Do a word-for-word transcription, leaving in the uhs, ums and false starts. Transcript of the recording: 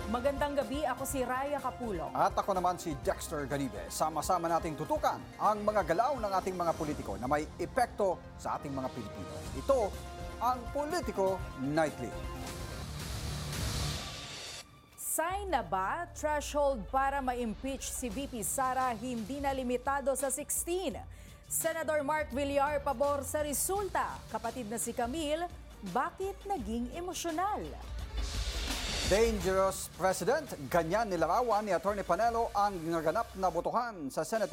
Magandang gabi, ako si Raya Capulo. At ako naman si Dexter Ganibe. Sama-sama nating tutukan ang mga galaw ng ating mga politiko na may epekto sa ating mga Pilipino. Ito ang Politico Nightly. Sign na ba threshold para ma-impeach si V P Sara hindi na limitado sa sixteen? Senador Mark Villar pabor sa resulta. Kapatid na si Camille, bakit naging emosyonal? Dangerous President, ganyan nilarawan ni Atty. Panelo ang naganap na botohan sa Senate